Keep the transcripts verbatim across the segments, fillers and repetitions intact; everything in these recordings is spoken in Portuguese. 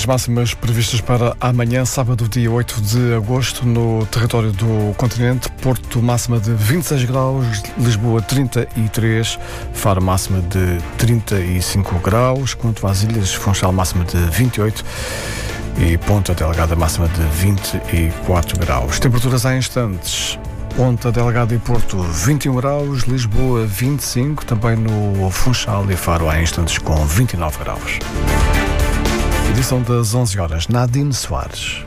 as máximas previstas para amanhã, sábado, dia oito de agosto, no território do continente. Porto, máxima de vinte e seis graus, Lisboa trinta e três, Faro, máxima de trinta e cinco graus, quanto às ilhas, Funchal, máxima de vinte e oito e Ponta Delgada, máxima de vinte e quatro graus. Temperaturas há instantes. Ponta Delgada e Porto, vinte e um graus, Lisboa, vinte e cinco, também no Funchal e Faro há instantes com vinte e nove graus. Edição das onze horas, Nadine Soares.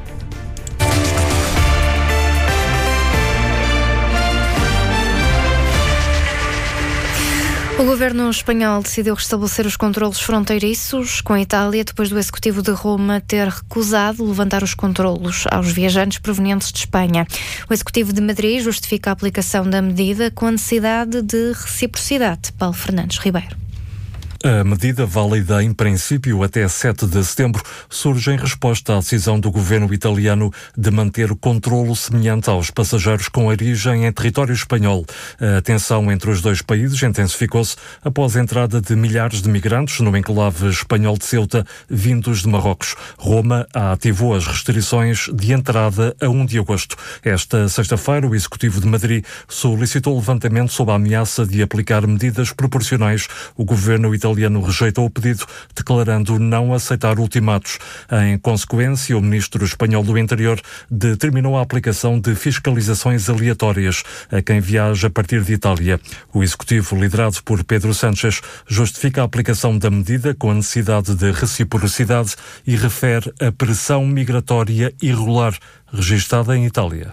O governo espanhol decidiu restabelecer os controlos fronteiriços com a Itália depois do executivo de Roma ter recusado levantar os controlos aos viajantes provenientes de Espanha. O executivo de Madrid justifica a aplicação da medida com a necessidade de reciprocidade. Paulo Fernandes Ribeiro. A medida, válida em princípio até sete de setembro, surge em resposta à decisão do governo italiano de manter o controlo semelhante aos passageiros com origem em território espanhol. A tensão entre os dois países intensificou-se após a entrada de milhares de migrantes no enclave espanhol de Ceuta, vindos de Marrocos. Roma ativou as restrições de entrada a um de agosto. Esta sexta-feira, o executivo de Madrid solicitou o levantamento sob a ameaça de aplicar medidas proporcionais. O governo italiano italiano rejeitou o pedido, declarando não aceitar ultimatos. Em consequência, o ministro espanhol do Interior determinou a aplicação de fiscalizações aleatórias a quem viaja a partir de Itália. O executivo, liderado por Pedro Sánchez, justifica a aplicação da medida com a necessidade de reciprocidade e refere a pressão migratória irregular registada em Itália.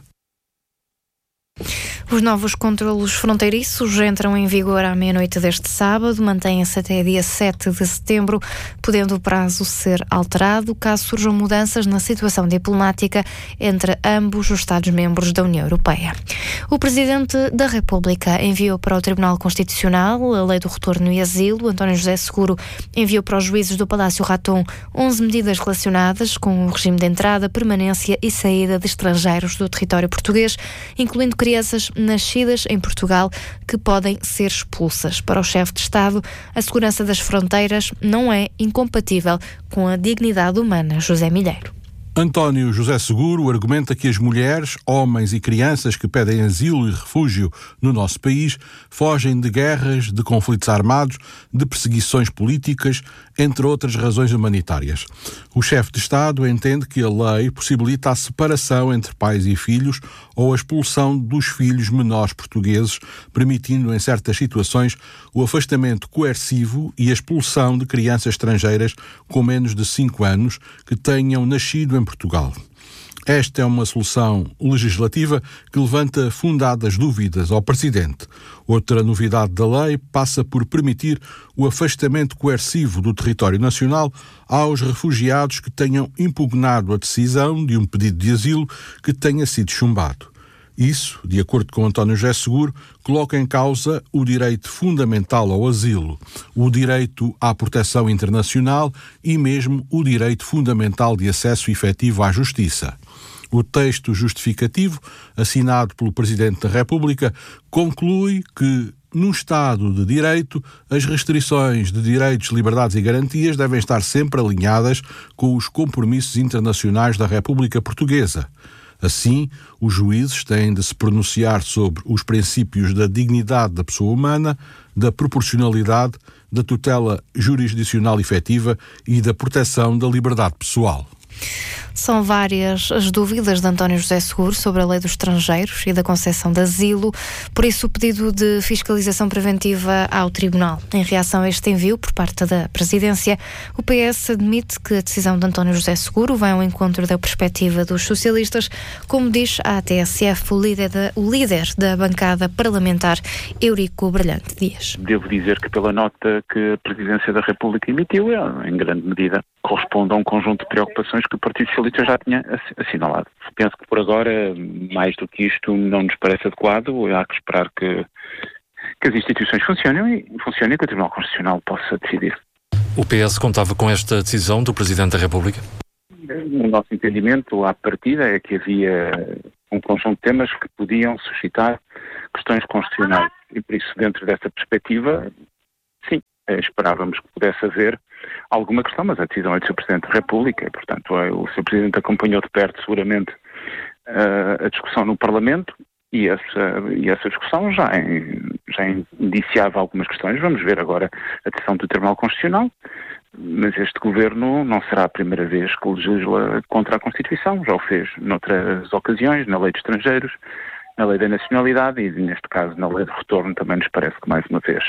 Os novos controlos fronteiriços entram em vigor à meia-noite deste sábado, mantêm-se até dia sete de setembro, podendo o prazo ser alterado caso surjam mudanças na situação diplomática entre ambos os Estados-membros da União Europeia. O Presidente da República enviou para o Tribunal Constitucional a Lei do Retorno e Asilo. António José Seguro enviou para os juízes do Palácio Raton onze medidas relacionadas com o regime de entrada, permanência e saída de estrangeiros do território português, incluindo crianças nascidas em Portugal que podem ser expulsas. Para o chefe de Estado, a segurança das fronteiras não é incompatível com a dignidade humana. José Milheiro. António José Seguro argumenta que as mulheres, homens e crianças que pedem asilo e refúgio no nosso país fogem de guerras, de conflitos armados, de perseguições políticas, entre outras razões humanitárias. O chefe de Estado entende que a lei possibilita a separação entre pais e filhos ou a expulsão dos filhos menores portugueses, permitindo em certas situações o afastamento coercivo e a expulsão de crianças estrangeiras com menos de cinco anos que tenham nascido em Portugal. Esta é uma solução legislativa que levanta fundadas dúvidas ao Presidente. Outra novidade da lei passa por permitir o afastamento coercivo do território nacional aos refugiados que tenham impugnado a decisão de um pedido de asilo que tenha sido chumbado. Isso, de acordo com António José Seguro, coloca em causa o direito fundamental ao asilo, o direito à proteção internacional e mesmo o direito fundamental de acesso efetivo à justiça. O texto justificativo, assinado pelo Presidente da República, conclui que, num Estado de Direito, as restrições de direitos, liberdades e garantias devem estar sempre alinhadas com os compromissos internacionais da República Portuguesa. Assim, os juízes têm de se pronunciar sobre os princípios da dignidade da pessoa humana, da proporcionalidade, da tutela jurisdicional efetiva e da proteção da liberdade pessoal. São várias as dúvidas de António José Seguro sobre a lei dos estrangeiros e da concessão de asilo, por isso o pedido de fiscalização preventiva ao Tribunal. Em reação a este envio por parte da Presidência, o P S admite que a decisão de António José Seguro vai ao encontro da perspectiva dos socialistas, como diz a T S F o líder da, o líder da bancada parlamentar, Eurico Brilhante Dias. Devo dizer que pela nota que a Presidência da República emitiu, em grande medida, corresponde a um conjunto de preocupações que o Partido Socialista já tinha assinalado. Penso que por agora, mais do que isto, não nos parece adequado. Há que esperar que, que as instituições funcionem e funcionem e que o Tribunal Constitucional possa decidir. O P S contava com esta decisão do Presidente da República? No nosso entendimento, à partida, é que havia um conjunto de temas que podiam suscitar questões constitucionais. E por isso, dentro dessa perspectiva, sim, esperávamos que pudesse haver alguma questão, mas a decisão é do senhor Presidente da República, e, portanto, o senhor Presidente acompanhou de perto, seguramente, a discussão no Parlamento, e essa, e essa discussão já, já indiciava algumas questões. Vamos ver agora a decisão do Tribunal Constitucional, mas este Governo não será a primeira vez que legisla contra a Constituição, já o fez noutras ocasiões, na Lei de Estrangeiros, na Lei da Nacionalidade e, neste caso, na Lei de Retorno. Também nos parece que, mais uma vez,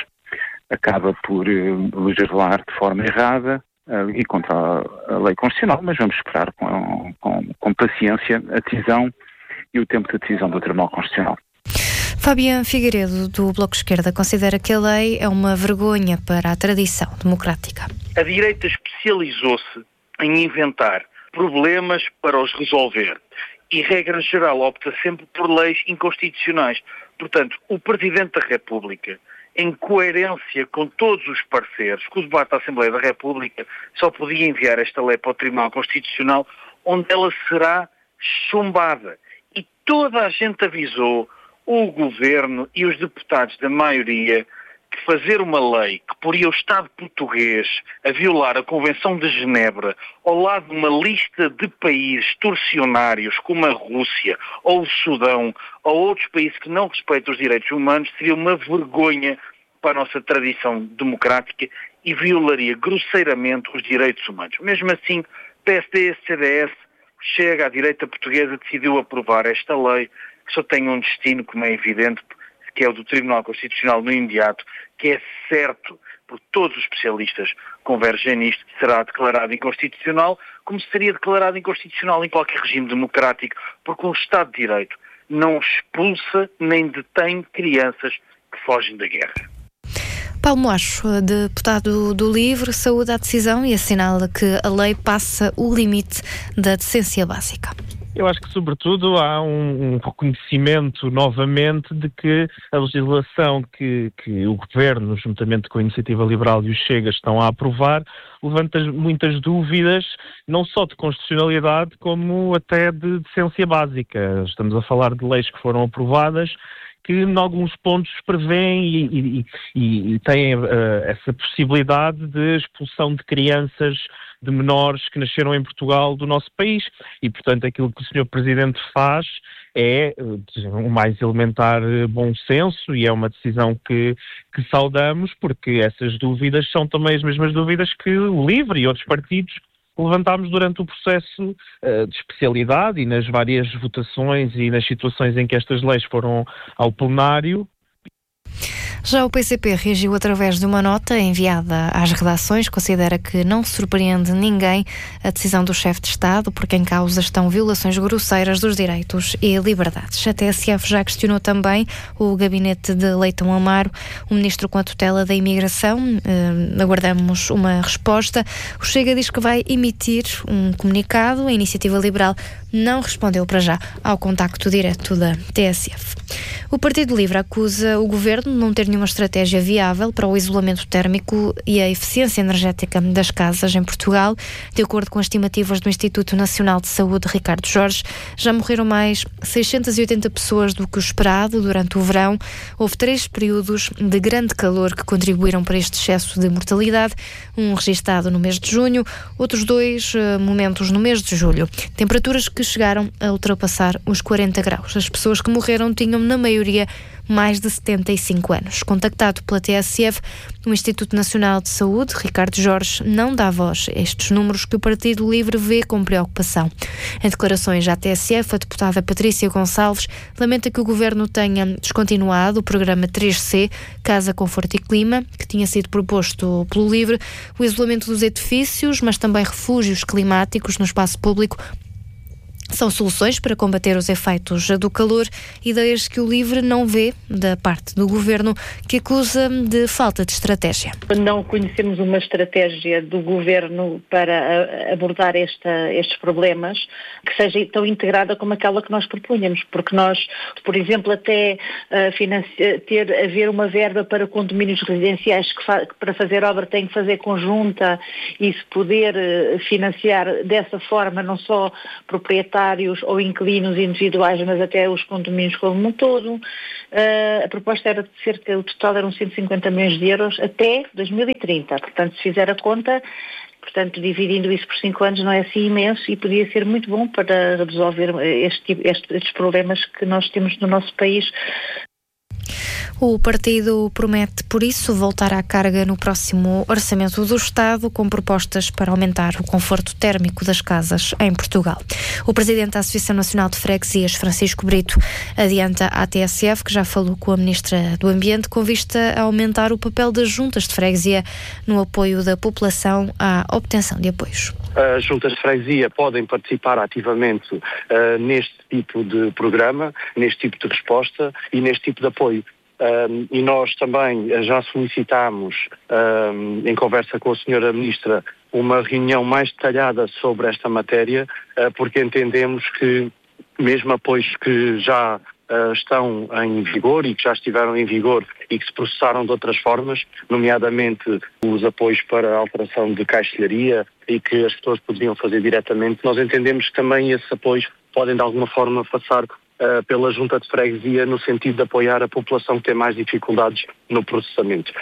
acaba por uh, legislar de forma errada uh, e contra a, a lei constitucional, mas vamos esperar com, com, com paciência a decisão e o tempo de decisão do Tribunal Constitucional. Fabiano Figueiredo, do Bloco de Esquerda, considera que a lei é uma vergonha para a tradição democrática. A direita especializou-se em inventar problemas para os resolver e, regra geral, opta sempre por leis inconstitucionais. Portanto, o Presidente da República, em coerência com todos os pareceres, com o debate da Assembleia da República, só podia enviar esta lei para o Tribunal Constitucional, onde ela será chumbada. E toda a gente avisou, o Governo e os deputados da maioria, que fazer uma lei que poria o Estado português a violar a Convenção de Genebra ao lado de uma lista de países torcionários como a Rússia ou o Sudão ou outros países que não respeitam os direitos humanos seria uma vergonha para a nossa tradição democrática e violaria grosseiramente os direitos humanos. Mesmo assim, P S D, C D S, Chega, a direita portuguesa decidiu aprovar esta lei que só tem um destino, como é evidente, que é o do Tribunal Constitucional no imediato, que é certo, porque todos os especialistas convergem nisto, será declarado inconstitucional, como seria declarado inconstitucional em qualquer regime democrático, porque um Estado de Direito não expulsa nem detém crianças que fogem da guerra. Paulo Moacho, deputado do LIVRE, saúda a decisão e assinala que a lei passa o limite da decência básica. Eu acho que, sobretudo, há um, um reconhecimento novamente de que a legislação que, que o Governo, juntamente com a Iniciativa Liberal e o Chega, estão a aprovar, levanta muitas dúvidas, não só de constitucionalidade, como até de decência básica. Estamos a falar de leis que foram aprovadas, que em alguns pontos prevêem e, e, e, e têm uh, essa possibilidade de expulsão de crianças, de menores que nasceram em Portugal do nosso país. E, portanto, aquilo que o senhor Presidente faz é o mais elementar bom senso e é uma decisão que, que saudamos, porque essas dúvidas são também as mesmas dúvidas que o LIVRE e outros partidos levantámos durante o processo uh, de especialidade e nas várias votações e nas situações em que estas leis foram ao plenário. Já o P C P reagiu através de uma nota enviada às redações. Considera que não surpreende ninguém a decisão do chefe de Estado, porque em causa estão violações grosseiras dos direitos e liberdades. A T S F já questionou também o gabinete de Leitão Amaro, o ministro com a tutela da imigração. Uh, aguardamos uma resposta. O Chega diz que vai emitir um comunicado. A Iniciativa Liberal não respondeu para já ao contacto direto da T S F. O Partido Livre acusa o Governo de não ter nenhuma estratégia viável para o isolamento térmico e a eficiência energética das casas em Portugal. De acordo com as estimativas do Instituto Nacional de Saúde, Ricardo Jorge, já morreram mais seiscentas e oitenta pessoas do que o esperado durante o verão. Houve três períodos de grande calor que contribuíram para este excesso de mortalidade, um registado no mês de junho, outros dois uh, momentos no mês de julho. Temperaturas que chegaram a ultrapassar os quarenta graus. As pessoas que morreram tinham, na maioria, mais de setenta e cinco anos. Contactado pela T S F, o Instituto Nacional de Saúde, Ricardo Jorge, não dá voz a estes números que o Partido Livre vê com preocupação. Em declarações à T S F, a deputada Patrícia Gonçalves lamenta que o Governo tenha descontinuado o programa três C, Casa, Conforto e Clima, que tinha sido proposto pelo Livre, o isolamento dos edifícios, mas também refúgios climáticos no espaço público. São soluções para combater os efeitos do calor, ideias que o Livre não vê da parte do Governo, que acusa de falta de estratégia. Não conhecemos uma estratégia do Governo para abordar esta, estes problemas que seja tão integrada como aquela que nós propunhamos, porque nós, por exemplo, até uh, financia, ter, haver uma verba para condomínios residenciais que, fa, que para fazer obra tem que fazer conjunta e se poder uh, financiar dessa forma não só proprietários proprietários ou inquilinos individuais, mas até os condomínios como um todo. Uh, a proposta era de cerca, o total eram cento e cinquenta milhões de euros até dois mil e trinta. Portanto, se fizer a conta, portanto, dividindo isso por cinco anos não é assim imenso e podia ser muito bom para resolver este, este, estes problemas que nós temos no nosso país. O partido promete, por isso, voltar à carga no próximo Orçamento do Estado, com propostas para aumentar o conforto térmico das casas em Portugal. O presidente da Associação Nacional de Freguesias, Francisco Brito, adianta à T S F, que já falou com a Ministra do Ambiente, com vista a aumentar o papel das juntas de freguesia no apoio da população à obtenção de apoios. As juntas de freguesia podem participar ativamente uh, neste tipo de programa, neste tipo de resposta e neste tipo de apoio. Um, e nós também já solicitámos, um, em conversa com a senhora Ministra, uma reunião mais detalhada sobre esta matéria, uh, porque entendemos que mesmo apoios que já uh, estão em vigor e que já estiveram em vigor e que se processaram de outras formas, nomeadamente os apoios para a alteração de caixilharia e que as pessoas poderiam fazer diretamente, nós entendemos que também esses apoios podem de alguma forma passar Uh, pela junta de freguesia no sentido de apoiar a população que tem mais dificuldades no processamento.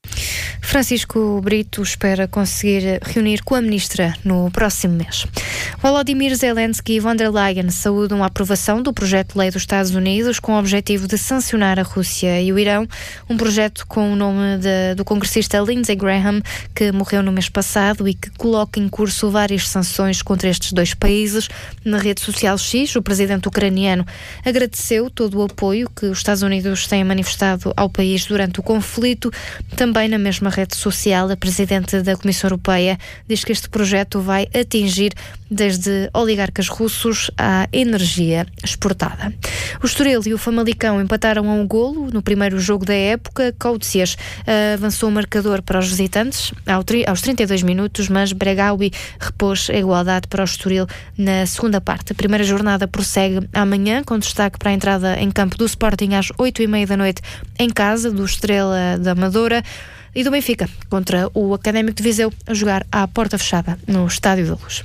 Francisco Brito espera conseguir reunir com a Ministra no próximo mês. Volodymyr Zelensky e von der Leyen saúdam a aprovação do projeto de lei dos Estados Unidos com o objetivo de sancionar a Rússia e o Irão, um projeto com o nome de, do congressista Lindsey Graham, que morreu no mês passado e que coloca em curso várias sanções contra estes dois países. Na rede social X, o presidente ucraniano agradeceu todo o apoio que os Estados Unidos têm manifestado ao país durante o conflito. Também na mesma rede social, a presidente da Comissão Europeia diz que este projeto vai atingir desde oligarcas russos à energia exportada. O Estoril e o Famalicão empataram a um golo no primeiro jogo da época. Coutsias uh, avançou o marcador para os visitantes ao tri- aos trinta e dois minutos, mas Bregaui repôs a igualdade para o Estoril na segunda parte. A primeira jornada prossegue amanhã, com destaque para a entrada em campo do Sporting às oito e meia da noite em casa do Estrela da Amadora, e do Benfica contra o Académico de Viseu, a jogar à porta fechada no Estádio da Luz.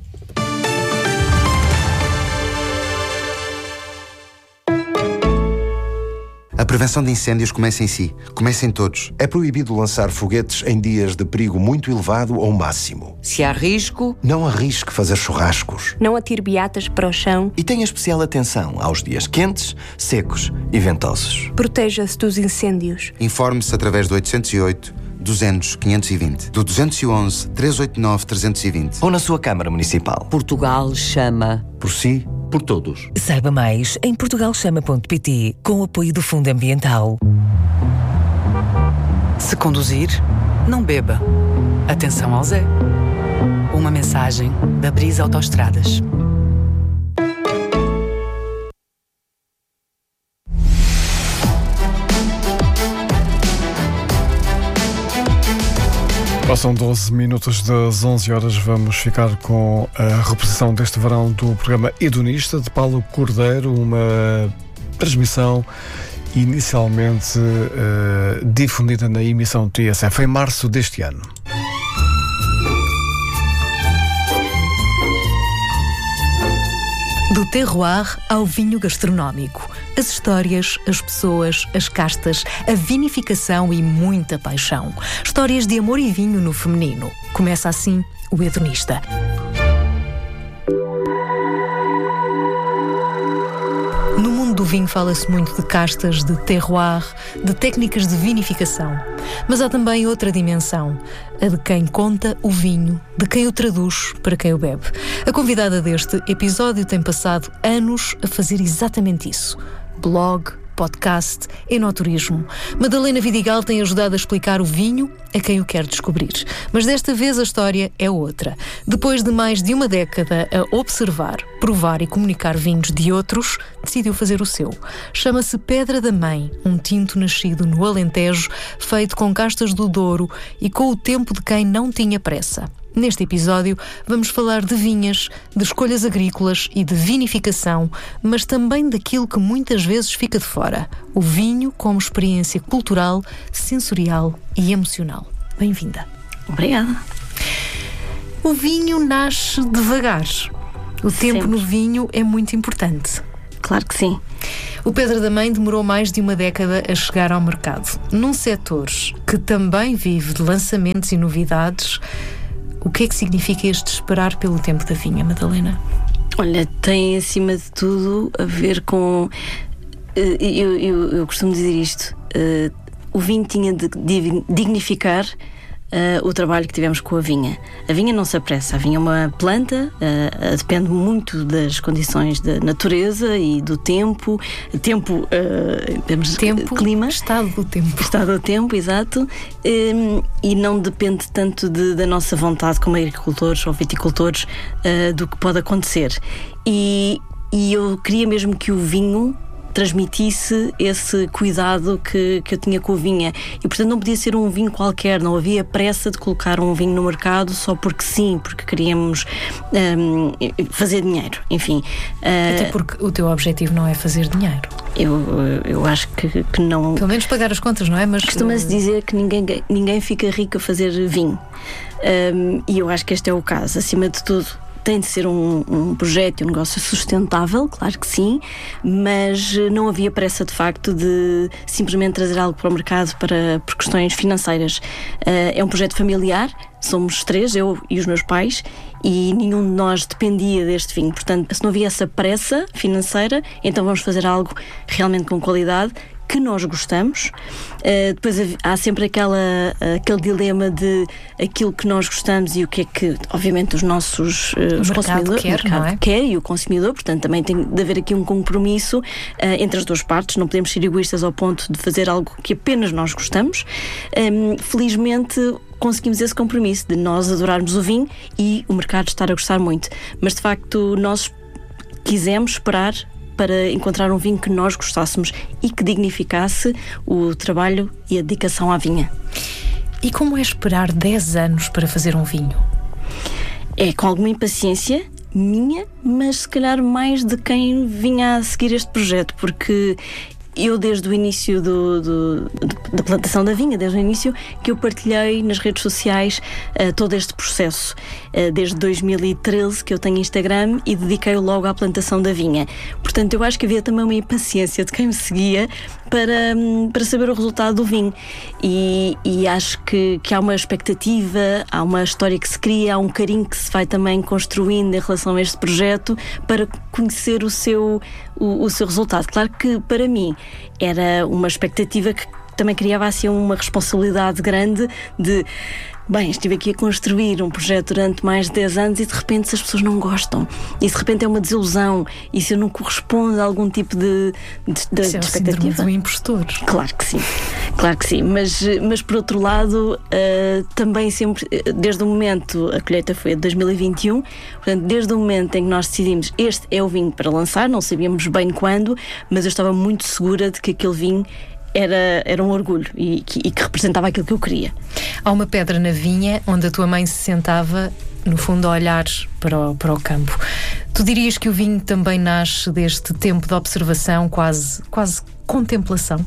A prevenção de incêndios começa em si. Começa em todos. É proibido lançar foguetes em dias de perigo muito elevado ou máximo. Se há risco, não arrisque fazer churrascos. Não atire beatas para o chão. E tenha especial atenção aos dias quentes, secos e ventosos. Proteja-se dos incêndios. Informe-se através do oitocentos e oito, duzentos, quinhentos e vinte, do duzentos e onze, trezentos e oitenta e nove, trezentos e vinte ou na sua Câmara Municipal. Portugal chama. Por si, por todos. Saiba mais em portugal chama ponto pt, com o apoio do Fundo Ambiental. Se conduzir, não beba. Atenção ao Zé. Uma mensagem da Brisa Autoestradas. Passam doze minutos das onze horas, vamos ficar com a reposição deste verão do programa Hedonista, de Paulo Cordeiro, uma transmissão inicialmente uh, difundida na emissão T S F em março deste ano. Do terroir ao vinho gastronómico. As histórias, as pessoas, as castas, a vinificação e muita paixão. Histórias de amor e vinho no feminino. Começa assim o Hedonista. No mundo do vinho fala-se muito de castas, de terroir, de técnicas de vinificação. Mas há também outra dimensão, a de quem conta o vinho, de quem o traduz para quem o bebe. A convidada deste episódio tem passado anos a fazer exatamente isso. Blog, podcast, enoturismo. Madalena Vidigal tem ajudado a explicar o vinho a quem o quer descobrir. Mas desta vez a história é outra. Depois de mais de uma década a observar, provar e comunicar vinhos de outros, decidiu fazer o seu. Chama-se Pedra da Mãe, um tinto nascido no Alentejo, feito com castas do Douro e com o tempo de quem não tinha pressa. Neste episódio vamos falar de vinhas, de escolhas agrícolas e de vinificação, mas também daquilo que muitas vezes fica de fora, o vinho como experiência cultural, sensorial e emocional. Bem-vinda. Obrigada. O vinho nasce devagar. O tempo Sempre. no vinho é muito importante. Claro que sim. O Pedra da Mãe demorou mais de uma década a chegar ao mercado. Num setor que também vive de lançamentos e novidades, o que é que significa este esperar pelo tempo da vinha, Madalena? Olha, tem acima de tudo a ver com... Eu, eu, eu costumo dizer isto. O vinho tinha de dignificar Uh, o trabalho que tivemos com a vinha. A vinha não se apressa, a vinha é uma planta, uh, uh, depende muito das condições da natureza e do tempo, tempo, uh, em termos de tempo, clima. Estado do tempo. Estado do tempo, exato. Um, e não depende tanto de, da nossa vontade como agricultores ou viticultores uh, do que pode acontecer. E, e eu queria mesmo que o vinho transmitisse esse cuidado que, que eu tinha com a vinha. E, portanto, não podia ser um vinho qualquer, não havia pressa de colocar um vinho no mercado só porque sim, porque queríamos um, fazer dinheiro, enfim. Uh, Até porque o teu objetivo não é fazer dinheiro. Eu, eu acho que, que não... Pelo menos pagar as contas, não é? Mas costuma-se dizer que ninguém, ninguém fica rico a fazer vinho. Um, e eu acho que este é o caso. Acima de tudo, tem de ser um, um projeto e um negócio sustentável, claro que sim, mas não havia pressa de facto de simplesmente trazer algo para o mercado para, por questões financeiras. Uh, é um projeto familiar, somos três, eu e os meus pais, e nenhum de nós dependia deste vinho. Portanto, se não havia essa pressa financeira, então vamos fazer algo realmente com qualidade, que nós gostamos. Uh, depois há sempre aquela, aquele dilema de aquilo que nós gostamos e o que é que, obviamente, os nossos uh, os consumidores quer, o mercado não é? quer e o consumidor, portanto também tem de haver aqui um compromisso uh, entre as duas partes, não podemos ser egoístas ao ponto de fazer algo que apenas nós gostamos. Um, felizmente conseguimos esse compromisso de nós adorarmos o vinho e o mercado estar a gostar muito, mas de facto nós quisemos esperar para encontrar um vinho que nós gostássemos e que dignificasse o trabalho e a dedicação à vinha. E como é esperar dez anos para fazer um vinho? É com alguma impaciência minha, mas se calhar mais de quem vinha a seguir este projeto, porque eu desde o início do, do, da plantação da vinha, desde o início que eu partilhei nas redes sociais uh, todo este processo, uh, desde dois mil e treze que eu tenho Instagram e dediquei-o logo à plantação da vinha. Portanto, eu acho que havia também uma impaciência de quem me seguia para, um, para saber o resultado do vinho e, e acho que, que há uma expectativa, há uma história que se cria, há um carinho que se vai também construindo em relação a este projeto para conhecer o seu, o, o seu resultado. Claro que para mim era uma expectativa que também criava assim uma responsabilidade grande de, bem, estive aqui a construir um projeto durante mais de dez anos e de repente se as pessoas não gostam e de repente é uma desilusão e se eu não correspondo a algum tipo de, de, de, Isso é de o síndrome expectativa. do impostor. Claro que sim, claro que sim, mas, mas por outro lado uh, também sempre, desde o momento, a colheita foi de dois mil e vinte e um, portanto desde o momento em que nós decidimos este é o vinho para lançar, não sabíamos bem quando, mas eu estava muito segura de que aquele vinho Era, era um orgulho e que, e que representava aquilo que eu queria. Há uma pedra na vinha onde a tua mãe se sentava, no fundo, a olhar para o, para o campo. Tu dirias que o vinho também nasce deste tempo de observação, quase, quase contemplação?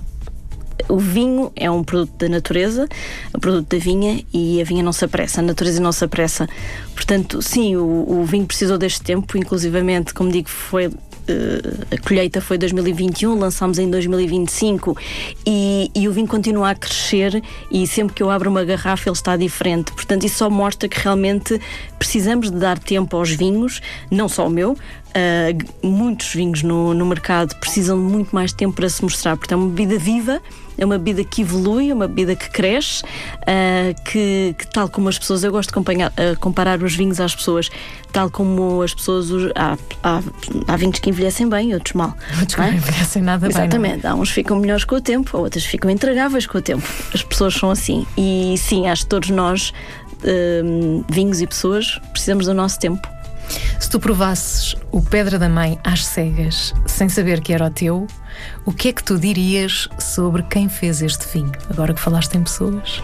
O vinho é um produto da natureza, um produto da vinha, e a vinha não se apressa, a natureza não se apressa. Portanto, sim, o, o vinho precisou deste tempo, inclusivamente, como digo, foi... Uh, a colheita foi em dois mil e vinte e um, lançámos em dois mil e vinte e cinco e, e o vinho continua a crescer e sempre que eu abro uma garrafa ele está diferente, portanto isso só mostra que realmente precisamos de dar tempo aos vinhos, não só o meu, uh, muitos vinhos no, no mercado precisam de muito mais tempo para se mostrar, porque é uma bebida viva, é uma bebida que evolui, é uma bebida que cresce, uh, que, que tal como as pessoas, eu gosto de comparar, uh, comparar os vinhos às pessoas, tal como as pessoas, há, há, há vinhos que envelhecem bem e outros mal. Outros que não envelhecem nada bem. Exatamente, há uns que ficam melhores com o tempo, outras ficam intragáveis com o tempo. As pessoas são assim. E sim, acho que todos nós, uh, vinhos e pessoas, precisamos do nosso tempo. Se tu provasses o Pedra da Mãe às cegas, sem saber que era o teu, o que é que tu dirias sobre quem fez este vinho? Agora que falaste em pessoas.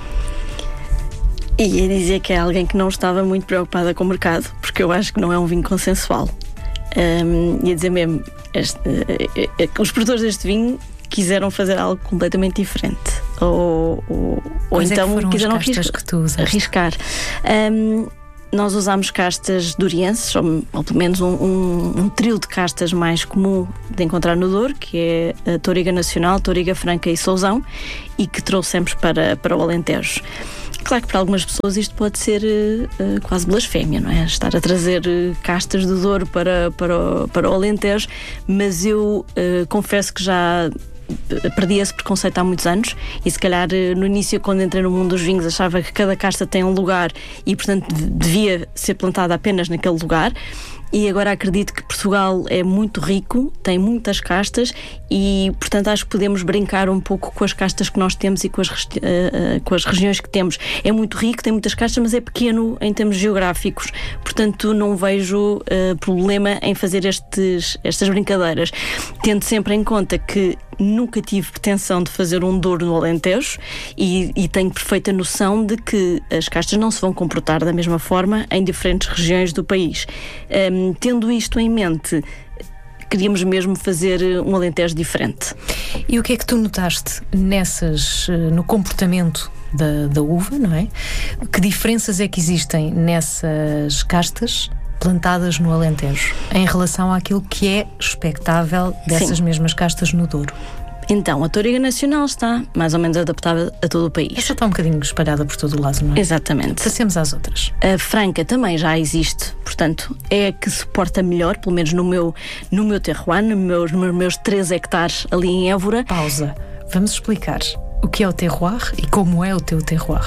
Ia dizer que é alguém que não estava muito preocupada com o mercado, porque eu acho que não é um vinho consensual. Um, ia dizer mesmo, este, uh, os produtores deste vinho quiseram fazer algo completamente diferente. Ou, ou, ou então é que quiseram arriscar. Que tu arriscar. Um, nós usamos castas dourienses, ou, ou pelo menos um, um, um trio de castas mais comum de encontrar no Douro, que é a Touriga Nacional, Touriga Franca e Sousão, e que trouxemos para, para o Alentejo. Claro que para algumas pessoas isto pode ser uh, quase blasfémia, não é? Estar a trazer uh, castas do Douro para, para, o, para o Alentejo, mas eu uh, confesso que já perdi esse preconceito há muitos anos e se calhar no início, quando entrei no mundo dos vinhos, achava que cada casta tem um lugar e portanto devia ser plantada apenas naquele lugar. E agora acredito que Portugal é muito rico, tem muitas castas e, portanto, acho que podemos brincar um pouco com as castas que nós temos e com as, uh, uh, com as regiões que temos. É muito rico, tem muitas castas, mas é pequeno em termos geográficos. Portanto, não vejo uh, problema em fazer estes, estas brincadeiras. Tendo sempre em conta que nunca tive pretensão de fazer um Douro no Alentejo e, e tenho perfeita noção de que as castas não se vão comportar da mesma forma em diferentes regiões do país. Um, tendo isto em mente, queríamos mesmo fazer um Alentejo diferente. E o que é que tu notaste nessas, no comportamento da, da uva, não é? Que diferenças é que existem nessas castas plantadas no Alentejo em relação àquilo que é expectável dessas Sim. mesmas castas no Douro? Então, a Touriga Nacional está mais ou menos adaptada a todo o país. Essa está um bocadinho espalhada por todo o lado, não é? Exatamente. Passemos às outras. A Franca também já existe, portanto, é a que suporta melhor, pelo menos no meu, no meu terroir, nos meus, nos meus três hectares ali em Évora. Pausa. Vamos explicar o que é o terroir e como é o teu terroir.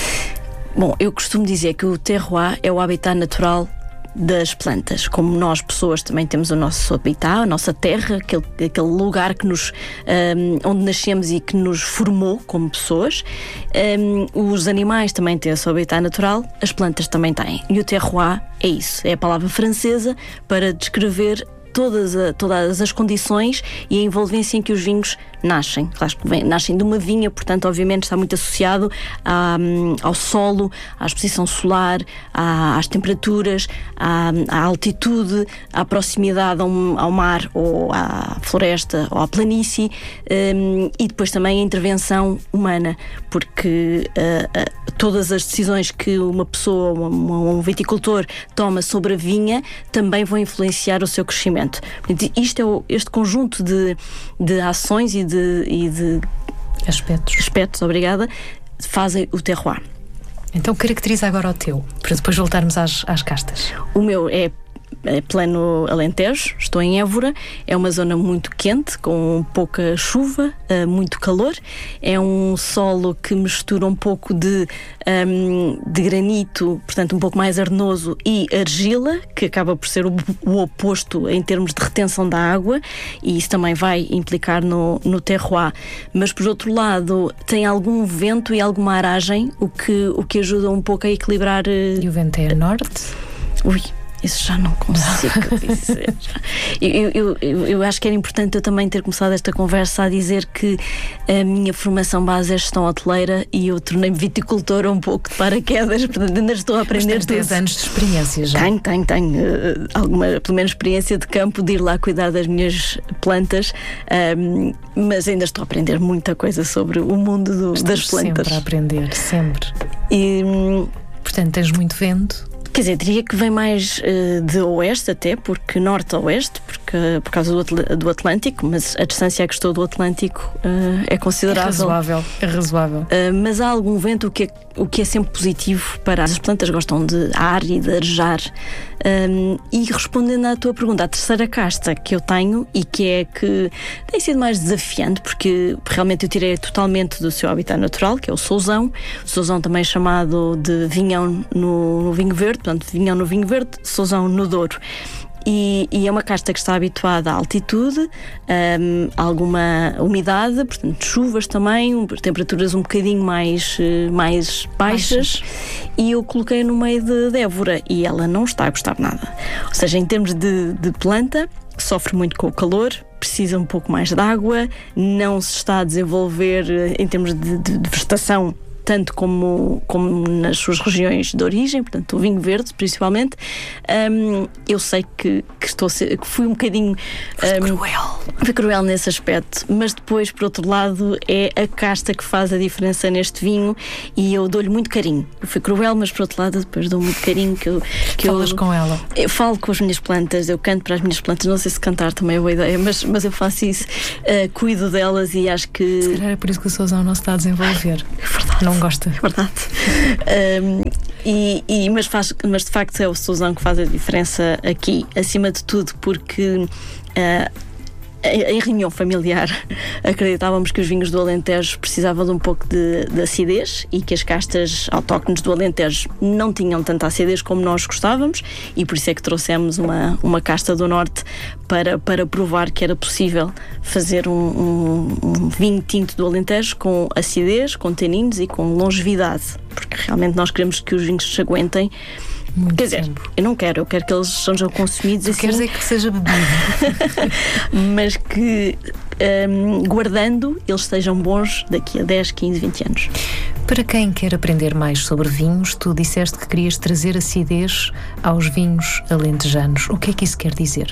Bom, eu costumo dizer que o terroir é o habitat natural das plantas. Como nós, pessoas, também temos o nosso habitat, a nossa terra, aquele, aquele lugar que nos, um, onde nascemos e que nos formou como pessoas. Um, os animais também têm o seu habitat natural, as plantas também têm. E o terroir é isso, é a palavra francesa para descrever Todas, a, todas as condições e a envolvência em que os vinhos nascem. Claro que vem, nascem de uma vinha, portanto, obviamente, está muito associado à, ao solo, à exposição solar, à, às temperaturas, à, à altitude, à proximidade ao, ao mar ou à floresta ou à planície, um, e depois também a intervenção humana, porque uh, uh, todas as decisões que uma pessoa, um, um viticultor toma sobre a vinha também vão influenciar o seu crescimento. Isto é o, este conjunto de, de ações e de, e de aspectos. aspectos, obrigada, fazem o terroir. Então caracteriza agora o teu, para depois voltarmos às, às castas. O meu é É pleno Alentejo, estou em Évora, é uma zona muito quente, com pouca chuva, uh, muito calor, é um solo que mistura um pouco de, um, de granito, portanto um pouco mais arenoso, e argila, que acaba por ser o, o oposto em termos de retenção da água, e isso também vai implicar no, no terroir. Mas por outro lado tem algum vento e alguma aragem, o que, o que ajuda um pouco a equilibrar. Uh, e o vento é norte? Ui, isso já não consigo dizer. Eu, eu, eu, eu acho que era importante eu também ter começado esta conversa a dizer que a minha formação base é gestão hoteleira e eu tornei-me viticultora um pouco de paraquedas, portanto ainda estou a aprender. Mas tens dez anos de experiência já. Tenho, tenho, tenho uh, alguma, pelo menos experiência de campo, de ir lá cuidar das minhas plantas, um, mas ainda estou a aprender muita coisa sobre o mundo do, das plantas. Sempre a aprender, sempre. E, um, portanto, tens muito vento. Quer dizer, diria que vem mais uh, de oeste até, porque norte a oeste, porque, por causa do, Atl- do Atlântico, mas a distância a que estou do Atlântico uh, é considerável. É razoável, é razoável. Uh, mas há algum vento, o que, é, o que é sempre positivo para as plantas, gostam de ar e de arejar. Um, e respondendo à tua pergunta, a terceira casta que eu tenho e que é que tem sido mais desafiante, porque realmente eu tirei totalmente do seu habitat natural, que é o Sousão. O Sousão também é chamado de vinhão no, no vinho verde, portanto, vinhão no vinho verde, Sousão no Douro. E, e é uma casta que está habituada à altitude, um, a alguma umidade, portanto chuvas também, temperaturas um bocadinho mais, mais baixas, baixas. E eu coloquei no meio de, de Évora e ela não está a gostar nada. Ou seja, em termos de, de planta, sofre muito com o calor, precisa um pouco mais de água, não se está a desenvolver em termos de, de, de vegetação tanto como, como nas suas regiões de origem, portanto o vinho verde principalmente. Um, eu sei que, que, estou a ser, que fui um bocadinho um, cruel. Fui cruel nesse aspecto, mas depois, por outro lado, é a casta que faz a diferença neste vinho e eu dou-lhe muito carinho. Eu fui cruel, mas por outro lado depois dou muito carinho que eu, que Falas eu, com ela? Eu falo com as minhas plantas, eu canto para as minhas plantas, não sei se cantar também é boa ideia, mas, mas eu faço isso, uh, cuido delas e acho que... Se calhar é por isso que o Sousão não se está a desenvolver. É verdade. Não gosta. É verdade. um, e, e, mas, faz, mas de facto é o Sousão que faz a diferença aqui, acima de tudo, porque... Uh, em reunião familiar acreditávamos que os vinhos do Alentejo precisavam de um pouco de, de acidez e que as castas autóctones do Alentejo não tinham tanta acidez como nós gostávamos e por isso é que trouxemos uma, uma casta do Norte para, para provar que era possível fazer um, um, um vinho tinto do Alentejo com acidez, com taninos e com longevidade, porque realmente nós queremos que os vinhos se aguentem. Muito Quer dizer, tempo. eu não quero, eu quero que eles sejam consumidos Tu assim. queres é que seja bebido. Mas que um, guardando, eles sejam bons daqui a dez, quinze, vinte anos. Para quem quer aprender mais sobre vinhos, tu disseste que querias trazer acidez aos vinhos alentejanos. O que é que isso quer dizer?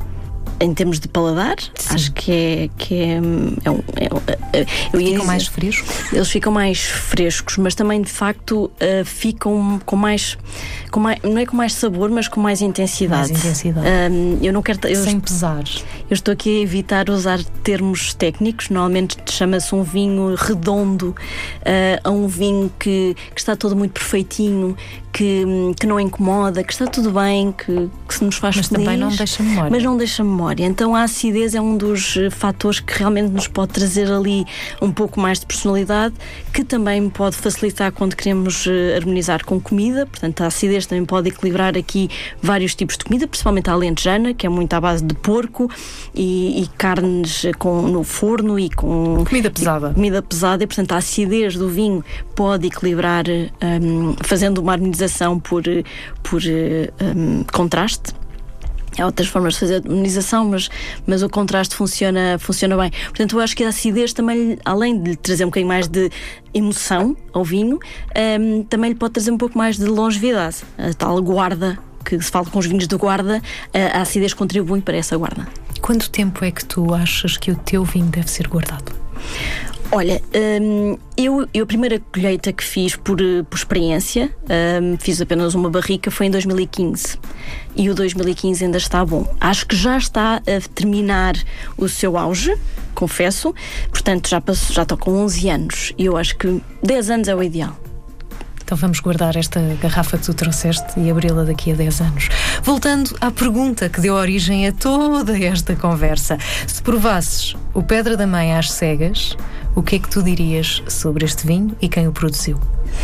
Em termos de paladar, Sim. acho que é que é, é, um, é, é eu ia ficam dizer, mais frescos? Eles ficam mais frescos, mas também de facto uh, ficam com mais, com mais, não é com mais sabor, mas com mais intensidade. Mais intensidade. Um, eu não quero, eu Sem pesar. Eu estou aqui a evitar usar termos técnicos. Normalmente chama-se um vinho redondo, uh, a um vinho que, que está todo muito perfeitinho, que, que não incomoda, que está tudo bem, que, que se nos faz mas feliz. Mas também não deixa memória. Mas não deixa memória. Então a acidez é um dos fatores que realmente nos pode trazer ali um pouco mais de personalidade, que também pode facilitar quando queremos harmonizar com comida. Portanto, a acidez também pode equilibrar aqui vários tipos de comida, principalmente a alentejana, que é muito à base de porco e, e carnes com, no forno e com... Comida pesada. E, comida pesada e, portanto, a acidez do vinho pode equilibrar um, fazendo uma harmonização por, por um, contraste. Há outras formas de fazer a harmonização, mas, mas o contraste funciona, funciona bem. Portanto, eu acho que a acidez também, além de lhe trazer um bocadinho mais de emoção ao vinho, um, também lhe pode trazer um pouco mais de longevidade. A tal guarda, que se fala com os vinhos de guarda, a, a acidez contribui para essa guarda. Quanto tempo é que tu achas que o teu vinho deve ser guardado? Olha, hum, eu, eu a primeira colheita que fiz por, por experiência, hum, fiz apenas uma barrica, foi em dois mil e quinze. E o dois mil e quinze ainda está bom. Acho que já está a terminar o seu auge, confesso. Portanto, já, passou, já estou com onze anos. E eu acho que dez anos é o ideal. Então vamos guardar esta garrafa que tu trouxeste e abri-la daqui a dez anos. Voltando à pergunta que deu origem a toda esta conversa. Se provasses o Pedra da Mãe às cegas, o que é que tu dirias sobre este vinho e quem o produziu?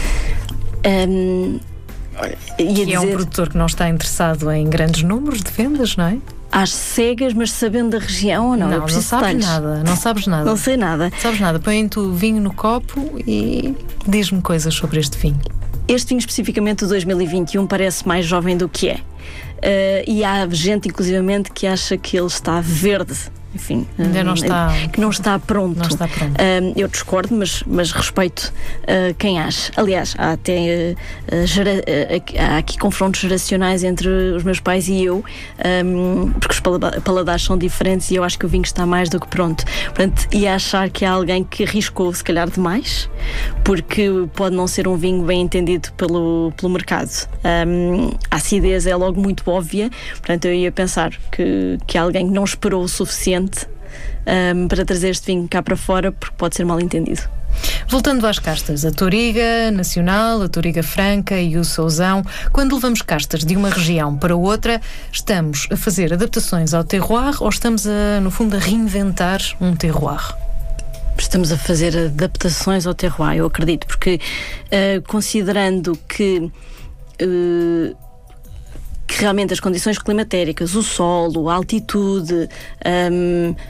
Um, olha, ia que dizer... é um produtor que não está interessado em grandes números de vendas, não é? Às cegas, mas sabendo da região ou não? Não, eu não sabes detalhes. nada, não sabes nada. Não sei nada. Não sabes nada. Põe-te o vinho no copo e diz-me coisas sobre este vinho. Este vinho especificamente de dois mil e vinte e um parece mais jovem do que é. Uh, e há gente, inclusivamente, que acha que ele está verde. Enfim, ainda não está, que não está pronto. Não está pronto. Uh, eu discordo, mas, mas respeito uh, quem acha. Aliás, há até uh, gera, uh, há aqui confrontos geracionais entre os meus pais e eu, um, porque os paladares são diferentes e eu acho que o vinho está mais do que pronto. Portanto, ia achar que há alguém que arriscou, se calhar, demais, porque pode não ser um vinho bem entendido pelo, pelo mercado. Um, a acidez é logo muito óbvia, portanto, eu ia pensar que, que alguém não esperou o suficiente Um, para trazer este vinho cá para fora, porque pode ser mal entendido. Voltando às castas, a Touriga Nacional, a Touriga Franca e o Sousão, quando levamos castas de uma região para outra, estamos a fazer adaptações ao terroir ou estamos, a, no fundo, a reinventar um terroir? Estamos a fazer adaptações ao terroir, eu acredito, porque uh, considerando que uh, que realmente as condições climatéricas, o solo, a altitude, um, uh,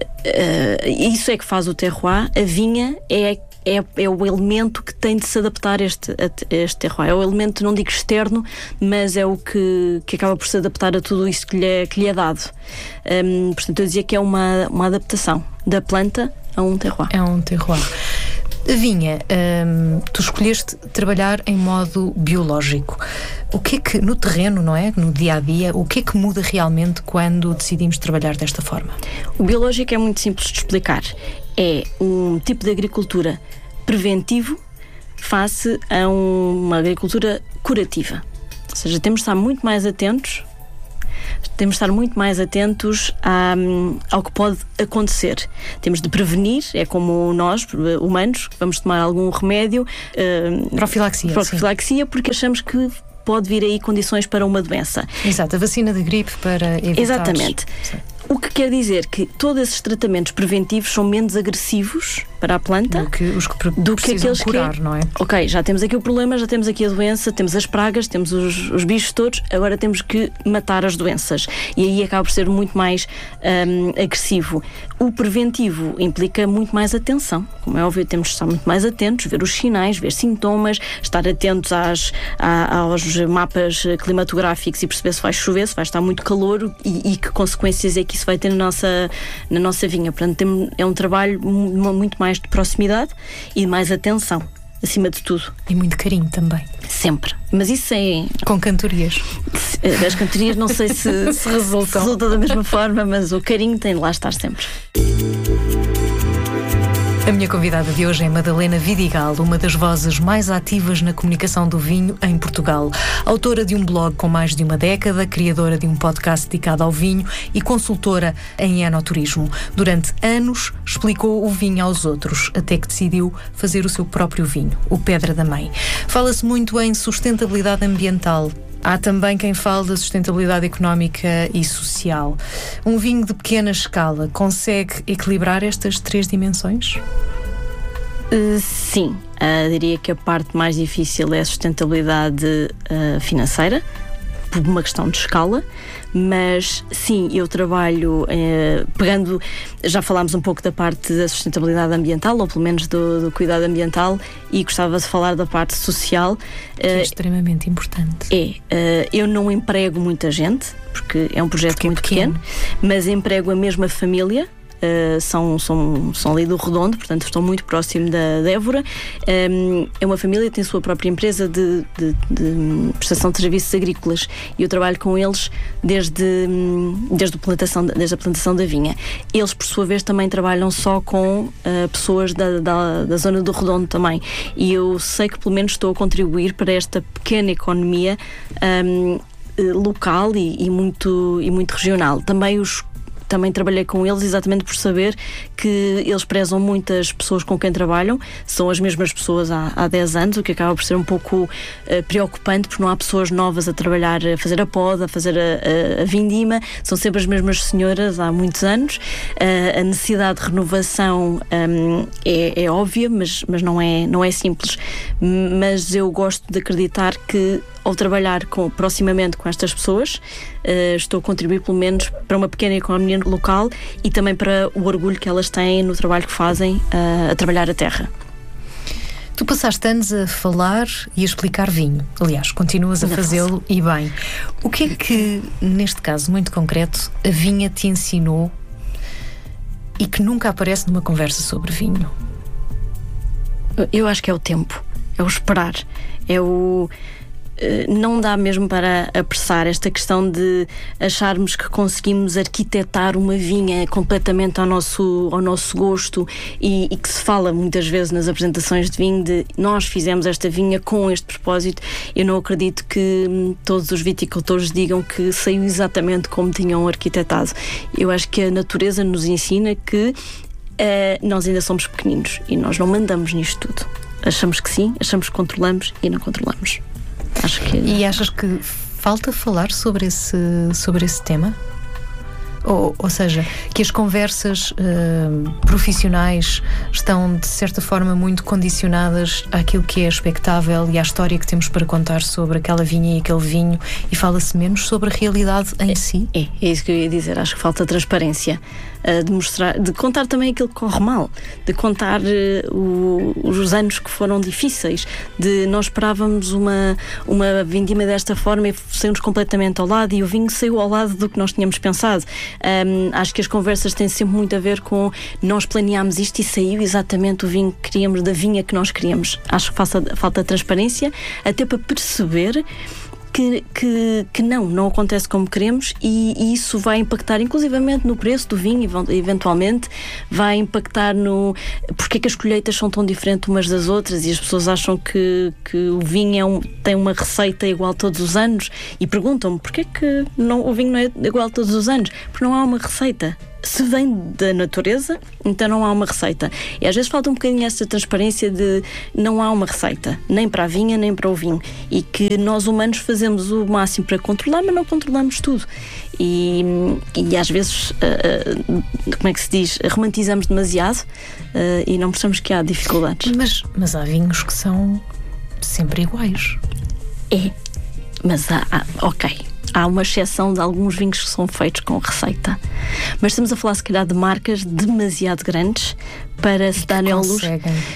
isso é que faz o terroir. A vinha é, é, é o elemento que tem de se adaptar a este, a este terroir. É o elemento, não digo externo, mas é o que, que acaba por se adaptar a tudo isso que lhe é, que lhe é dado. Um, portanto, eu dizia que é uma, uma adaptação da planta a um terroir. É um terroir. A vinha, hum, tu escolheste trabalhar em modo biológico. O que é que, no terreno, não é? No dia-a-dia, o que é que muda realmente quando decidimos trabalhar desta forma? O biológico é muito simples de explicar. É um tipo de agricultura preventivo face a uma agricultura curativa. Ou seja, temos de estar muito mais atentos, temos de estar muito mais atentos a, ao que pode acontecer. Temos de prevenir, é como nós, humanos, vamos tomar algum remédio. Uh, profilaxia. Profilaxia, porque achamos que pode vir aí condições para uma doença. Exato, a vacina de gripe para evitar... Exatamente. Sim. O que quer dizer que todos esses tratamentos preventivos são menos agressivos para a planta do que os que pre- do que aqueles curar, que... não é? Ok, já temos aqui o problema, já temos aqui a doença, temos as pragas, temos os, os bichos todos, agora temos que matar as doenças. E aí acaba por ser muito mais hum, agressivo. O preventivo implica muito mais atenção. Como é óbvio, temos de estar muito mais atentos, ver os sinais, ver sintomas, estar atentos às, à, aos mapas climatográficos e perceber se vai chover, se vai estar muito calor e, e que consequências é que isso vai ter na nossa, na nossa vinha. Portanto, tem, é um trabalho muito mais de proximidade e de mais atenção, acima de tudo. E muito carinho também. Sempre. Mas isso é... Com cantorias. As cantorias não sei se, se resultam. se resultam da mesma forma, mas o carinho tem de lá estar sempre. A minha convidada de hoje é Madalena Vidigal, uma das vozes mais ativas na comunicação do vinho em Portugal. Autora de um blog com mais de uma década, criadora de um podcast dedicado ao vinho e consultora em enoturismo. Durante anos explicou o vinho aos outros, até que decidiu fazer o seu próprio vinho, o Pedra da Mãe. Fala-se muito em sustentabilidade ambiental. Há também quem fale da sustentabilidade económica e social. Um vinho de pequena escala consegue equilibrar estas três dimensões? Uh, sim. Uh, diria que a parte mais difícil é a sustentabilidade uh, financeira, por uma questão de escala, mas sim, eu trabalho eh, pegando, já falámos um pouco da parte da sustentabilidade ambiental, ou pelo menos do, do cuidado ambiental, e gostava de falar da parte social. Que é extremamente importante. É, eh, eu não emprego muita gente, porque é um projeto porque muito é pequeno. pequeno, mas emprego a mesma família. Uh, são, são, são ali do Redondo, portanto estou muito próximo da, da Évora. Um, é uma família que tem a sua própria empresa de, de, de prestação de serviços agrícolas e eu trabalho com eles desde, desde, a plantação, desde a plantação da vinha. Eles, por sua vez, também trabalham só com uh, pessoas da, da, da zona do Redondo também, e eu sei que pelo menos estou a contribuir para esta pequena economia um, local e, e, muito, e muito regional. Também os Também trabalhei com eles exatamente por saber que eles prezam muitas pessoas com quem trabalham, são as mesmas pessoas há, há dez anos, o que acaba por ser um pouco uh, preocupante, porque não há pessoas novas a trabalhar, a fazer a poda, a fazer a, a, a vindima, são sempre as mesmas senhoras há muitos anos. Uh, a necessidade de renovação um, é, é óbvia, mas, mas não, é, não é simples. Mas eu gosto de acreditar que ao trabalhar com, proximamente com estas pessoas, uh, estou a contribuir pelo menos para uma pequena economia local e também para o orgulho que elas têm no trabalho que fazem uh, a trabalhar a terra. Tu passaste anos a falar e a explicar vinho. Aliás, continuas a fazê-lo e bem. O que é que, neste caso muito concreto, a vinha te ensinou e que nunca aparece numa conversa sobre vinho? Eu acho que é o tempo, é o esperar, é o... Não dá mesmo para apressar esta questão de acharmos que conseguimos arquitetar uma vinha completamente ao nosso, ao nosso gosto e, e que se fala muitas vezes nas apresentações de vinho de nós fizemos esta vinha com este propósito. Eu não acredito que todos os viticultores digam que saiu exatamente como tinham arquitetado. Eu acho que a natureza nos ensina que uh, nós ainda somos pequeninos e nós não mandamos nisto tudo. Achamos que sim, achamos que controlamos e não controlamos. Acho que... E achas que falta falar sobre esse, sobre esse tema? Ou, ou seja, que as conversas uh, profissionais estão de certa forma muito condicionadas àquilo que é expectável e à história que temos para contar sobre aquela vinha e aquele vinho, e fala-se menos sobre a realidade em é, si? É, é isso que eu ia dizer. Acho que falta transparência. uh, de mostrar, de contar também aquilo que corre mal, de contar uh, o, os anos que foram difíceis, de nós esperávamos uma, uma vindima desta forma e saímos completamente ao lado, e o vinho saiu ao lado do que nós tínhamos pensado. Um, acho que as conversas têm sempre muito a ver com nós planeámos isto e saiu exatamente o vinho que queríamos, da vinha que nós queríamos. Acho que falta, falta transparência, até para perceber Que, que, que não, não acontece como queremos, e, e isso vai impactar inclusivamente no preço do vinho, eventualmente vai impactar no porque é que as colheitas são tão diferentes umas das outras, e as pessoas acham que, que o vinho é um, tem uma receita igual todos os anos, e perguntam-me porquê é que não, o vinho não é igual todos os anos, porque não há uma receita. Se vem da natureza, então não há uma receita. E às vezes falta um bocadinho essa transparência de não há uma receita, nem para a vinha, nem para o vinho. E que nós humanos fazemos o máximo para controlar, mas não controlamos tudo. E, e às vezes, uh, como é que se diz, romantizamos demasiado uh, e não percebemos que há dificuldades. Mas, mas há vinhos que são sempre iguais. É, mas há, há ok. Há uma exceção de alguns vinhos que são feitos com receita. Mas estamos a falar, se calhar, de marcas demasiado grandes para se darem ao luxo.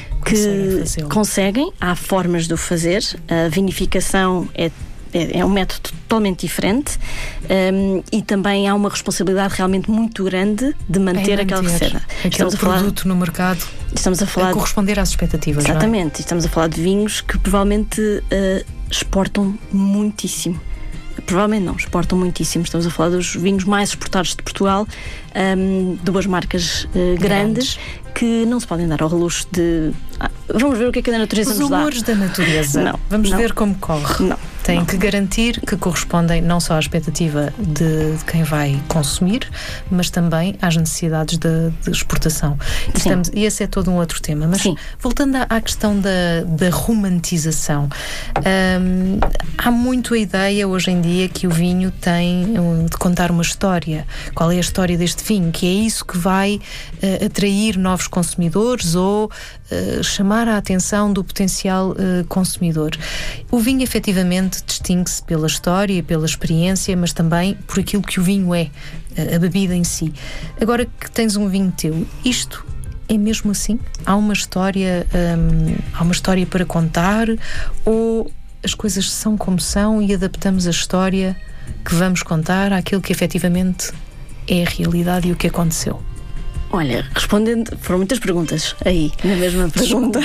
Que conseguem, há formas de o fazer. A vinificação é, é, é um método totalmente diferente, um, e também há uma responsabilidade realmente muito grande de manter, é manter aquela receita. Aquele produto falar, no mercado estamos a falar a corresponder às expectativas. Exatamente. Não é? Estamos a falar de vinhos que provavelmente uh, exportam muitíssimo. Provavelmente não, exportam muitíssimo. Estamos a falar dos vinhos mais exportados de Portugal, um, duas marcas uh, grandes, grandes que não se podem dar ao luxo de... Ah, vamos ver o que é que a natureza Os nos dá. Os humores da natureza. Não, vamos não. ver como corre. Não. Tem não. que garantir que correspondem não só à expectativa de, de quem vai consumir, mas também às necessidades de, de exportação. Estamos, e esse é todo um outro tema. Mas Sim. voltando à, à questão da, da romantização, hum, há muito a ideia hoje em dia que o vinho tem um, de contar uma história. Qual é a história deste vinho? Que é isso que vai uh, atrair novos consumidores ou uh, chamar a atenção do potencial uh, consumidor. O vinho, efetivamente, distingue-se pela história e pela experiência, mas também por aquilo que o vinho é, a bebida em si. Agora que tens um vinho teu, isto é mesmo assim? Há uma história, hum, há uma história para contar, ou as coisas são como são e adaptamos a história que vamos contar àquilo que efetivamente é a realidade e o que aconteceu? Olha, respondendo, foram muitas perguntas aí, na mesma pergunta.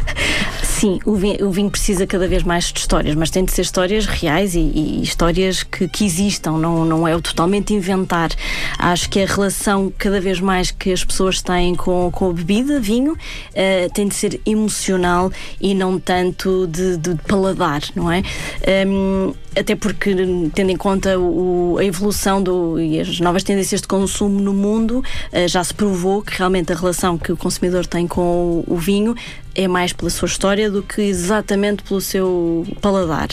Sim, o vinho, o vinho precisa cada vez mais de histórias, mas tem de ser histórias reais e, e histórias que, que existam, não, não é o totalmente inventar. Acho que a relação cada vez mais que as pessoas têm com, com a bebida, vinho, uh, tem de ser emocional e não tanto de, de paladar, não é? Um, até porque, tendo em conta o, a evolução do, e as novas tendências de consumo no mundo, uh, já se provou que realmente a relação que o consumidor tem com o, o vinho é mais pela sua história do que exatamente pelo seu paladar.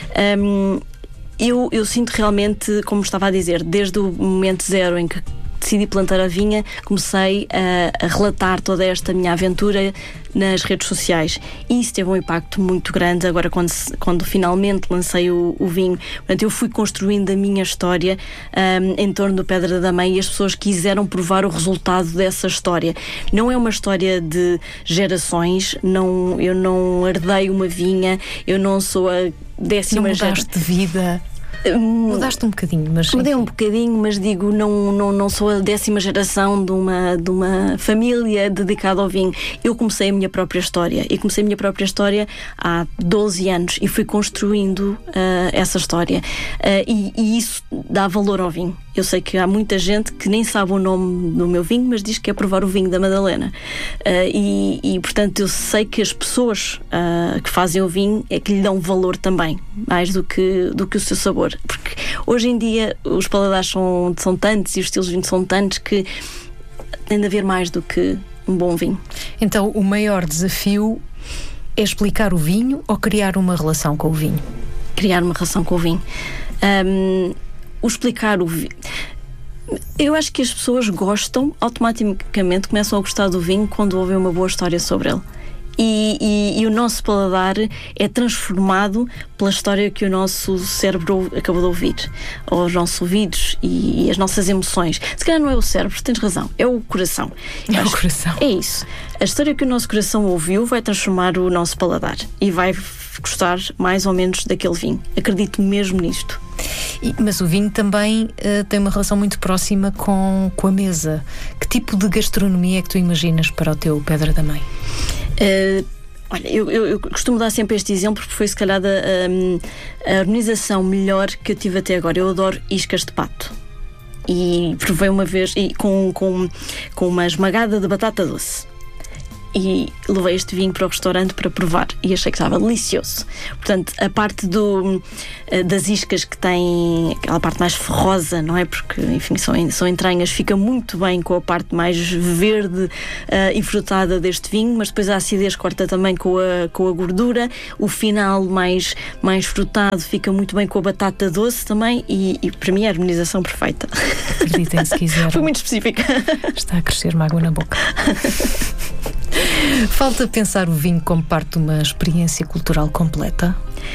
Um, eu, eu sinto realmente, como estava a dizer, desde o momento zero em que decidi plantar a vinha, comecei a, a relatar toda esta minha aventura nas redes sociais, e isso teve um impacto muito grande. Agora, quando, quando finalmente lancei o, o vinho, portanto, eu fui construindo a minha história um, em torno do Pedra da Mãe, e as pessoas quiseram provar o resultado dessa história. Não é uma história de gerações, não, eu não herdei uma vinha, eu não sou a décima geração. Não mudaste de vida? Mudaste um bocadinho, mas... Mudei um bocadinho, mas digo, não, não, não sou a décima geração de uma, de uma família dedicada ao vinho. Eu comecei a minha própria história, e comecei a minha própria história há doze anos, e fui construindo uh, essa história. Uh, e, e isso dá valor ao vinho. Eu sei que há muita gente que nem sabe o nome do meu vinho, mas diz que é provar o vinho da Madalena. Uh, e, e, portanto, eu sei que as pessoas uh, que fazem o vinho é que lhe dão valor também, mais do que, do que o seu sabor. Porque hoje em dia os paladares são, são tantos e os estilos de vinho são tantos que tem de haver mais do que um bom vinho. Então, o maior desafio é explicar o vinho ou criar uma relação com o vinho? Criar uma relação com o vinho. Um, o explicar o vinho... Eu acho que as pessoas gostam, automaticamente começam a gostar do vinho quando ouvem uma boa história sobre ele. e, e, e o nosso paladar é transformado pela história que o nosso cérebro acabou de ouvir, ou os nossos ouvidos e, e as nossas emoções. Se calhar não é o cérebro, tens razão, é o coração. É o coração. É isso. A história que o nosso coração ouviu vai transformar o nosso paladar e vai gostar mais ou menos daquele vinho. Acredito mesmo nisto. E, mas o vinho também uh, tem uma relação muito próxima com, com a mesa. Que tipo de gastronomia é que tu imaginas para o teu Pedra da Mãe? Uh, olha, eu, eu, eu costumo dar sempre este exemplo porque foi se calhar a, a, a harmonização melhor que eu tive até agora. Eu adoro iscas de pato. E provei uma vez e com, com, com uma esmagada de batata doce. E levei este vinho para o restaurante para provar e achei que estava delicioso. Portanto, a parte do, das iscas que tem aquela parte mais ferrosa, não é? Porque, enfim, são, são entranhas, fica muito bem com a parte mais verde uh, e frutada deste vinho, mas depois a acidez corta também com a, com a gordura. O final mais, mais frutado fica muito bem com a batata doce também e, e para mim é a harmonização perfeita. Acreditem se quiser. Foi muito específica. Está a crescer-me água na boca. Falta pensar o vinho como parte de uma experiência cultural completa?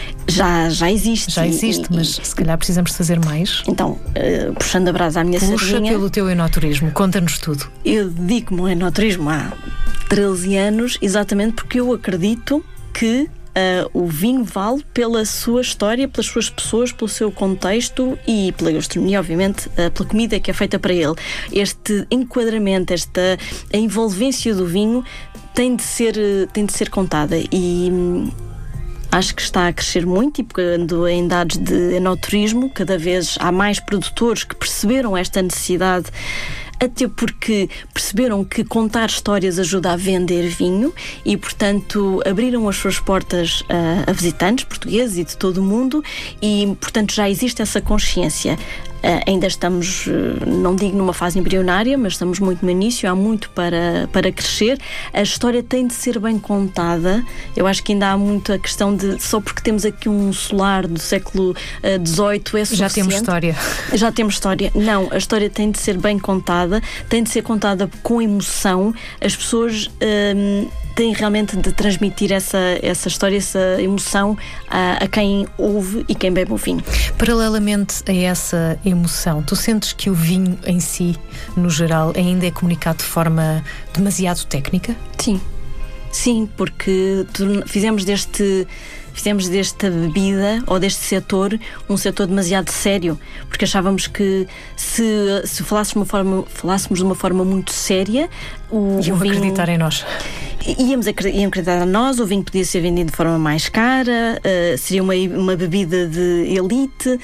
Já, já existe. Já existe, e, mas e, se calhar precisamos fazer mais. Então, uh, puxando a brasa à minha Puxa sardinha... pelo teu enoturismo, conta-nos tudo. Eu dedico-me ao enoturismo há treze anos, exatamente porque eu acredito que Uh, o vinho vale pela sua história, pelas suas pessoas, pelo seu contexto e pela gastronomia, obviamente, uh, pela comida que é feita para ele. Este enquadramento, esta a envolvência do vinho tem de ser, tem de ser contada e hum, acho que está a crescer muito e pegando em dados de enoturismo, cada vez há mais produtores que perceberam esta necessidade, até porque perceberam que contar histórias ajuda a vender vinho e, portanto, abriram as suas portas a, a visitantes portugueses e de todo o mundo e, portanto, já existe essa consciência. Uh, ainda estamos, uh, não digo numa fase embrionária, mas estamos muito no início, há muito para, para crescer. A história tem de ser bem contada. Eu acho que ainda há muito a questão de só porque temos aqui um solar do século dezoito é suficiente. Já temos história. Já temos história. Não, a história tem de ser bem contada, tem de ser contada com emoção. As pessoas um, têm realmente de transmitir essa, essa história, essa emoção a, a quem ouve e quem bebe o vinho. Paralelamente a essa emoção, tu sentes que o vinho em si, no geral, ainda é comunicado de forma demasiado técnica? Sim, sim, porque fizemos deste... Fizemos desta bebida ou deste setor um setor demasiado sério, porque achávamos que se, se falássemos, uma forma, falássemos de uma forma muito séria, o, Iam o vinho... acreditar em nós. Íamos acreditar em nós, o vinho podia ser vendido de forma mais cara, uh, seria uma, uma bebida de elite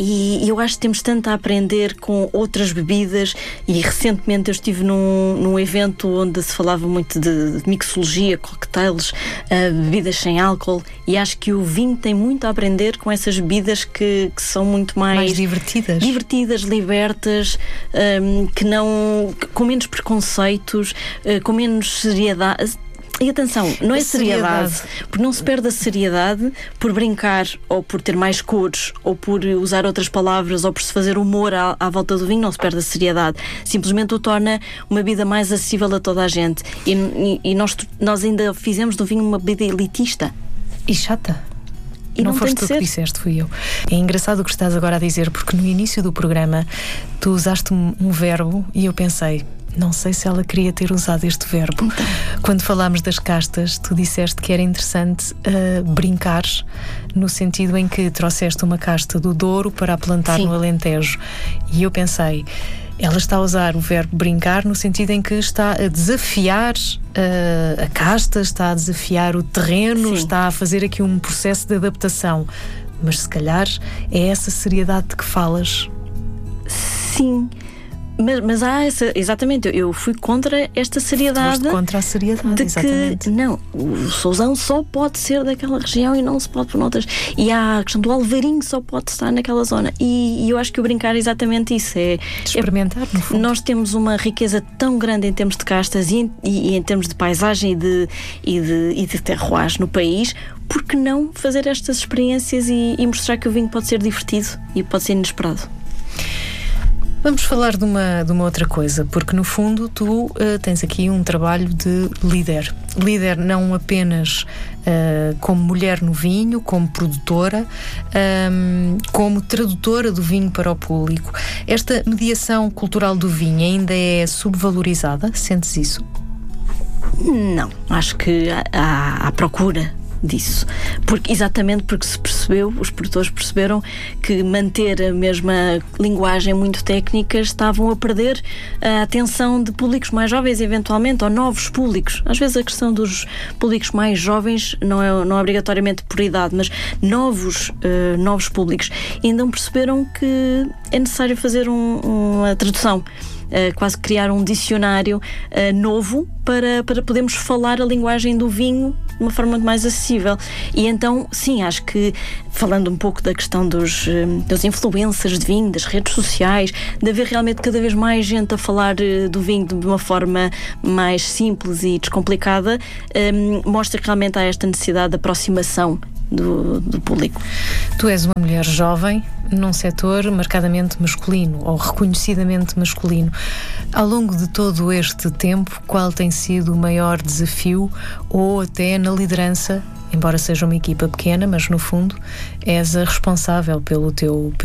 e eu acho que temos tanto a aprender com outras bebidas e recentemente eu estive num, num evento onde se falava muito de, de mixologia, cocktails, uh, bebidas sem álcool e acho que o vinho tem muito a aprender com essas bebidas que, que são muito mais... Mais divertidas. Divertidas, libertas, um, que não... com menos preconceitos, uh, com menos seriedade... E atenção, não é seriedade, seriedade, porque não se perde a seriedade por brincar ou por ter mais cores ou por usar outras palavras ou por se fazer humor à, à volta do vinho, não se perde a seriedade. Simplesmente o torna uma bebida mais acessível a toda a gente. E, e, e nós, nós ainda fizemos do vinho uma bebida elitista. E chata. E não, não foste tu que disseste, fui eu. É engraçado o que estás agora a dizer, porque no início do programa tu usaste um, um verbo e eu pensei... Não sei se ela queria ter usado este verbo. Então. Quando falámos das castas, tu disseste que era interessante uh, brincar, no sentido em que trouxeste uma casta do Douro para a plantar Sim. no Alentejo. E eu pensei, ela está a usar o verbo brincar no sentido em que está a desafiar uh, a casta, está a desafiar o terreno, Sim. está a fazer aqui um processo de adaptação. Mas se calhar é essa seriedade de que falas. Sim. Mas, mas há essa, exatamente, eu fui contra esta seriedade. Foste contra a seriedade, de exatamente. Que, não, o sousão só pode ser daquela região e não se pode por noutras. E há a questão do alvarinho só pode estar naquela zona. E, e eu acho que o brincar é exatamente isso. É, experimentar, é, no fundo. Nós temos uma riqueza tão grande em termos de castas e em, e, e em termos de paisagem e de, e de, e de terroirs no país. Por que não fazer estas experiências e, e mostrar que o vinho pode ser divertido e pode ser inesperado? Vamos falar de uma, de uma outra coisa, porque no fundo tu uh, tens aqui um trabalho de líder. Líder não apenas uh, como mulher no vinho, como produtora, um, como tradutora do vinho para o público. Esta mediação cultural do vinho ainda é subvalorizada? Sentes isso? Não, acho que há, há procura disso, porque, exatamente porque se percebeu, os produtores perceberam que manter a mesma linguagem muito técnica estavam a perder a atenção de públicos mais jovens, eventualmente, ou novos públicos. Às vezes a questão dos públicos mais jovens não é, não é obrigatoriamente por idade, mas novos, uh, novos públicos. E ainda perceberam que é necessário fazer um, uma tradução. Uh, quase criar um dicionário uh, novo para, para podermos falar a linguagem do vinho de uma forma muito mais acessível. E então, sim, acho que, falando um pouco da questão dos, uh, das influências de vinho, das redes sociais, de haver realmente cada vez mais gente a falar uh, do vinho de uma forma mais simples e descomplicada, um, mostra que realmente há esta necessidade de aproximação Do, do público. Tu és uma mulher jovem num setor marcadamente masculino ou reconhecidamente masculino. Ao longo de todo este tempo, qual tem sido o maior desafio ou até na liderança, embora seja uma equipa pequena, mas no fundo és a responsável pelo teu